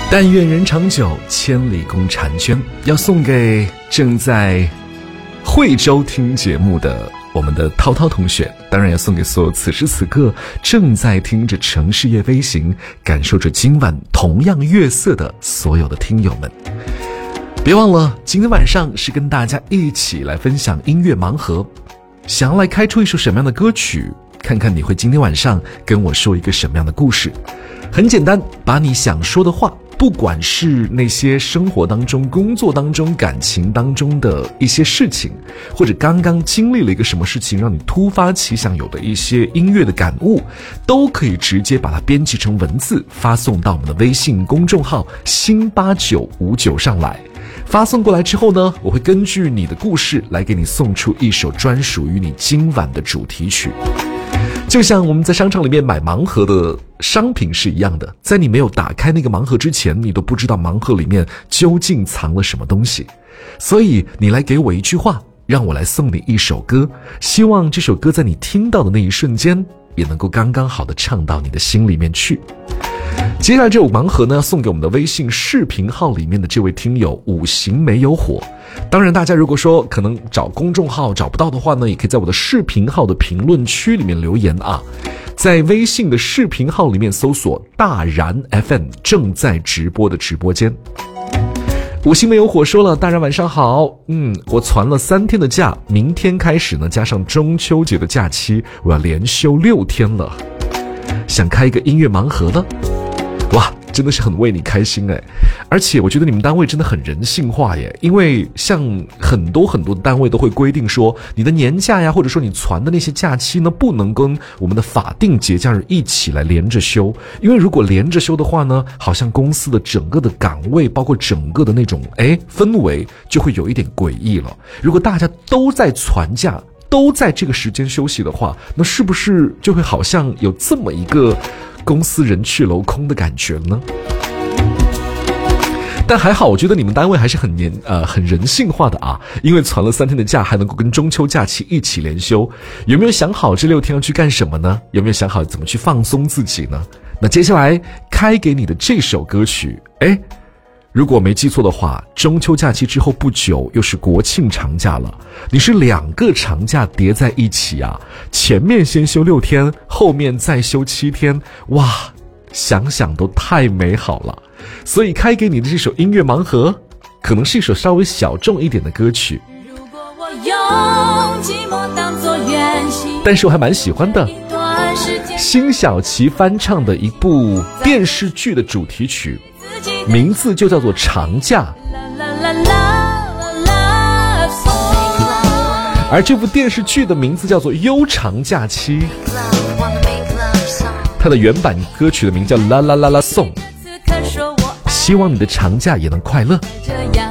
但愿人长久，千里共婵娟。要送给正在惠州听节目的我们的涛涛同学，当然要送给所有此时此刻正在听着城市夜飞行，感受着今晚同样月色的所有的听友们。别忘了今天晚上是跟大家一起来分享音乐盲盒，想要来开出一首什么样的歌曲，看看你会今天晚上跟我说一个什么样的故事。很简单，把你想说的话，不管是那些生活当中、工作当中、感情当中的一些事情，或者刚刚经历了一个什么事情让你突发奇想有的一些音乐的感悟，都可以直接把它编辑成文字发送到我们的微信公众号新8959上来。发送过来之后呢，我会根据你的故事来给你送出一首专属于你今晚的主题曲。就像我们在商场里面买盲盒的商品是一样的，在你没有打开那个盲盒之前，你都不知道盲盒里面究竟藏了什么东西。所以你来给我一句话，让我来送你一首歌，希望这首歌在你听到的那一瞬间也能够刚刚好的唱到你的心里面去。接下来这首盲盒呢，送给我们的微信视频号里面的这位听友五行没有火。当然大家如果说可能找公众号找不到的话呢，也可以在我的视频号的评论区里面留言啊。在微信的视频号里面搜索大然 FM 正在直播的直播间。五行没有火说了，大然晚上好，我攒了3天的假，明天开始呢，加上中秋节的假期，我要连休6天了。想开一个音乐盲盒呢？哇，真的是很为你开心哎！而且我觉得你们单位真的很人性化耶，因为像很多的单位都会规定说，你的年假呀，或者说你攒的那些假期呢，不能跟我们的法定节假日一起来连着休，因为如果连着休的话呢，好像公司的整个的岗位，包括整个的那种氛围就会有一点诡异了。如果大家都在攒假，都在这个时间休息的话，那是不是就会好像有这么一个公司人去楼空的感觉呢？但还好，我觉得你们单位还是很人性化的啊，因为攒了3天的假，还能够跟中秋假期一起连休。有没有想好这6天要去干什么呢？有没有想好怎么去放松自己呢？那接下来开给你的这首歌曲，如果没记错的话，中秋假期之后不久又是国庆长假了，你是2个长假叠在一起啊，前面先休6天，后面再休7天，哇，想想都太美好了。所以开给你的这首音乐盲盒，可能是一首稍微小众一点的歌曲， 如果我用寂寞当作原型， 但是我还蛮喜欢的，辛晓琪翻唱的一部电视剧的主题曲，名字就叫做长假。而这部电视剧的名字叫做悠长假期，它的原版歌曲的名叫啦啦啦啦颂。希望你的长假也能快乐。